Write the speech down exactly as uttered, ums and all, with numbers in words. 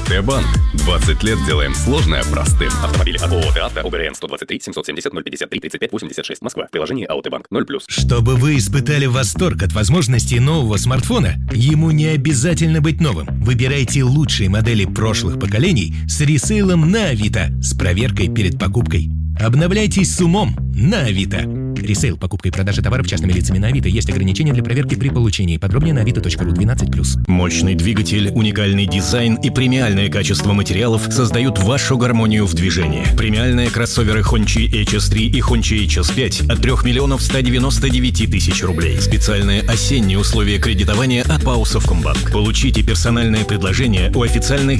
АОТ-банк. двадцать лет делаем сложное простым. Автомобили от ООО «Авто», ОГРН сто двадцать три семьсот семьдесят ноль пятьдесят три тридцать пять восемьдесят шесть, Москва. Приложение АОТ-банк ноль плюс. Чтобы вы испытали восторг от возможностей нового смартфона, ему не обязательно быть новым. Выбирайте лучшие модели прошлых поколений с ресейлом на Авито с проверкой перед покупкой. Обновляйтесь с умом на Авито. Ресейл, покупка и продажа товаров частными лицами на Авито. Есть ограничения для проверки при получении. Подробнее на авито точка ру двенадцать плюс. Мощный двигатель, уникальный дизайн и премиальное качество материалов создают вашу гармонию в движении. Премиальные кроссоверы Hongqi эйч эс три и Hongqi эйч эс пять от трёх миллионов ста девяноста девяти тысяч рублей. Специальные осенние условия кредитования от ПАО «Совкомбанк». Получите персональное предложение у официальных